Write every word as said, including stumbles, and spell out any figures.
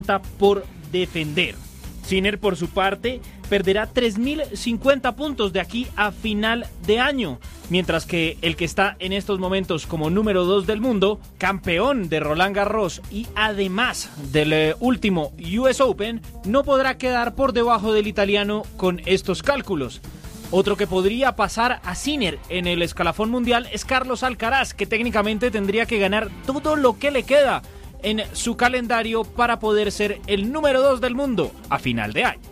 por defender. Sinner, por su parte, perderá tres mil cincuenta puntos de aquí a final de año, mientras que el que está en estos momentos como número dos del mundo, campeón de Roland Garros y además del eh, último U S Open, no podrá quedar por debajo del italiano con estos cálculos. Otro que podría pasar a Sinner en el escalafón mundial es Carlos Alcaraz, que técnicamente tendría que ganar todo lo que le queda en su calendario para poder ser el número dos del mundo a final de año.